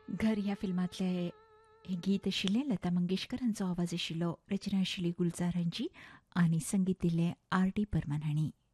घर ह्या फिल्मातले हे गीत आशिल्लें लता मंगेशकर हांचो आवाज आशिल्लो, रचना आशिल्ली गुलजार हांची आनी संगीत दिल्लें आर टी बर्मन हांणी.